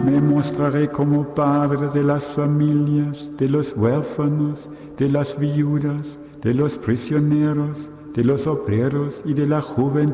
Me mostraré como padre de las familias, de los huérfanos, de las viudas, de los prisioneros, de los obreros y de la juventud